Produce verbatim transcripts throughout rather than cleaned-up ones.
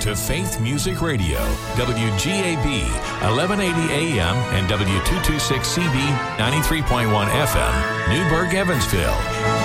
to Faith Music Radio, W G A B, eleven eighty A M and W two twenty-six C B, ninety-three point one F M, Newburgh, Evansville.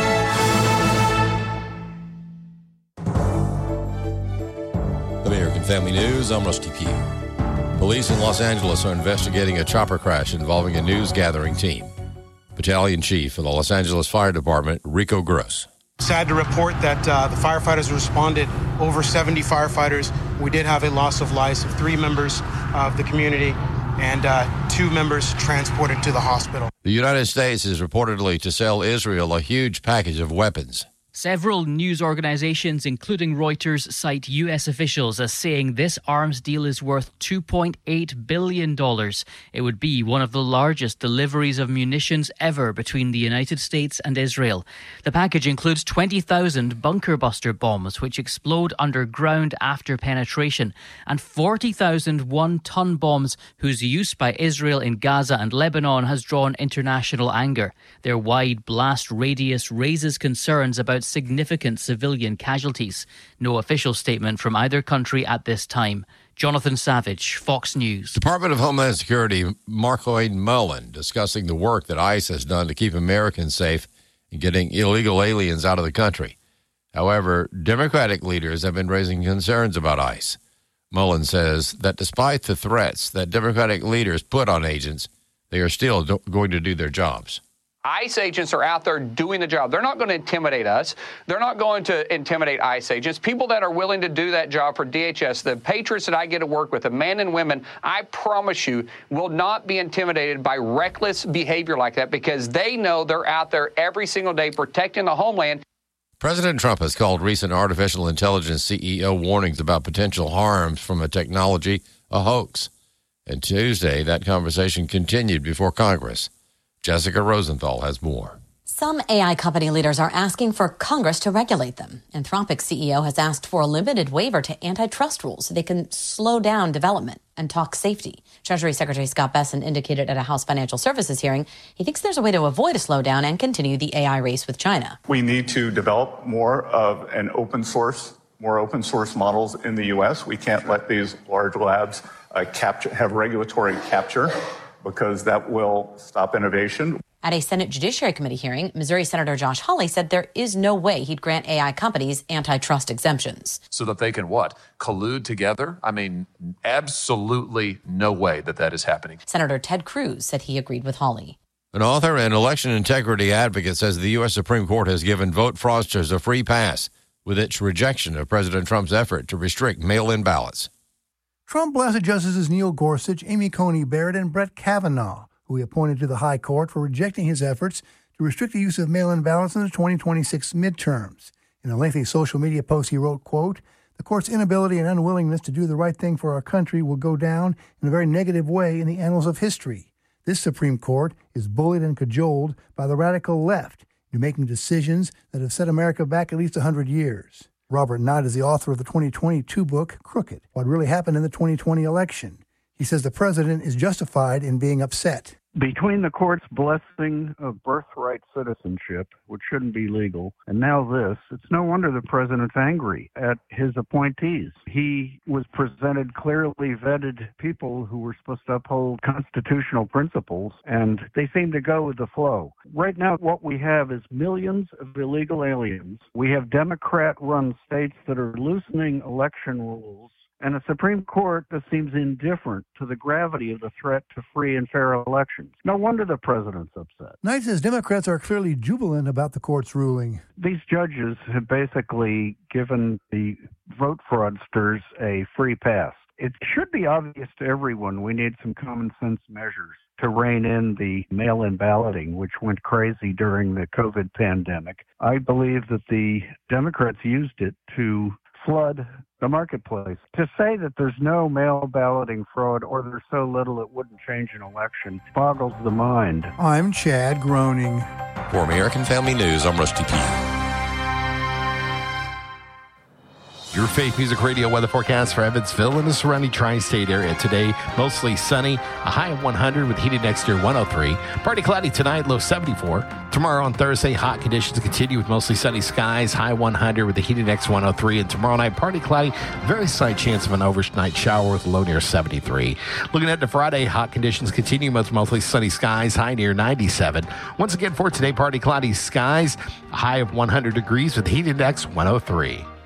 American Family News, I'm Rusty Pugh. Police in Los Angeles are investigating a chopper crash involving a news gathering team. Battalion Chief of the Los Angeles Fire Department, Rico Gross. Sad to report that uh, the firefighters responded, over seventy firefighters. We did have a loss of lives of three members of the community and uh, two members transported to the hospital. The United States is reportedly to sell Israel a huge package of weapons. Several news organizations, including Reuters, cite U S officials as saying this arms deal is worth two point eight billion dollars. It would be one of the largest deliveries of munitions ever between the United States and Israel. The package includes twenty thousand bunker buster bombs, which explode underground after penetration, and forty thousand one-ton bombs whose use by Israel in Gaza and Lebanon has drawn international anger. Their wide blast radius raises concerns about significant civilian casualties. No official statement from either country at this time. Jonathan Savage, Fox News. Department of Homeland Security Marcoid Mullen discussing the work that ICE has done to keep Americans safe and getting illegal aliens out of the country. However, Democratic leaders have been raising concerns about ICE. Mullen says that despite the threats that Democratic leaders put on agents, they are still do- going to do their jobs. ICE agents are out there doing the job. They're not going to intimidate us. They're not going to intimidate ICE agents. People that are willing to do that job for D H S, the patriots that I get to work with, the men and women, I promise you, will not be intimidated by reckless behavior like that because they know they're out there every single day protecting the homeland. President Trump has called recent artificial intelligence C E O warnings about potential harms from a technology a hoax. And Tuesday, that conversation continued before Congress. Jessica Rosenthal has more. Some A I company leaders are asking for Congress to regulate them. Anthropic C E O has asked for a limited waiver to antitrust rules so they can slow down development and talk safety. Treasury Secretary Scott Bessent indicated at a House Financial Services hearing he thinks there's a way to avoid a slowdown and continue the A I race with China. We need to develop more of an open source, more open source models in the U S. We can't let these large labs uh, capture, have regulatory capture, because that will stop innovation. At a Senate Judiciary Committee hearing, Missouri Senator Josh Hawley said there is no way he'd grant A I companies antitrust exemptions. So that they can what? Collude together? I mean, absolutely no way that that is happening. Senator Ted Cruz said he agreed with Hawley. An author and election integrity advocate says the U S Supreme Court has given vote fraudsters a free pass with its rejection of President Trump's effort to restrict mail-in ballots. Trump blasted Justices Neil Gorsuch, Amy Coney Barrett, and Brett Kavanaugh, who he appointed to the High Court, for rejecting his efforts to restrict the use of mail-in ballots in the twenty twenty-six midterms. In a lengthy social media post, he wrote, quote, "The court's inability and unwillingness to do the right thing for our country will go down in a very negative way in the annals of history. This Supreme Court is bullied and cajoled by the radical left into making decisions that have set America back at least one hundred years. Robert Knott is the author of the twenty twenty-two book, Crooked: What Really Happened in the twenty twenty Election. He says the president is justified in being upset. Between the court's blessing of birthright citizenship, which shouldn't be legal, and now this, it's no wonder the president's angry at his appointees. He was presented clearly vetted people who were supposed to uphold constitutional principles, and they seem to go with the flow. Right now, what we have is millions of illegal aliens. We have Democrat-run states that are loosening election rules, and a Supreme Court that seems indifferent to the gravity of the threat to free and fair elections. No wonder the president's upset. Knight says Democrats are clearly jubilant about the court's ruling. These judges have basically given the vote fraudsters a free pass. It should be obvious to everyone we need some common sense measures to rein in the mail-in balloting, which went crazy during the COVID pandemic. I believe that the Democrats used it to flood the marketplace. To say that there's no mail balloting fraud or there's so little it wouldn't change an election boggles the mind. I'm Chad Groening. For American Family News, I'm Rusty Pugh. Your Faith Music Radio weather forecast for Evansville and the surrounding tri-state area. Today, mostly sunny, a high of one hundred with heated next year one oh three. Partly cloudy tonight, low seventy-four. Tomorrow on Thursday, hot conditions continue with mostly sunny skies, high one hundred with a heated next one oh three. And tomorrow night, partly cloudy, very slight chance of an overnight shower with a low near seventy-three. Looking ahead to Friday, hot conditions continue with mostly sunny skies, high near ninety-seven. Once again for today, partly cloudy skies, a high of one hundred degrees with heat index one oh three.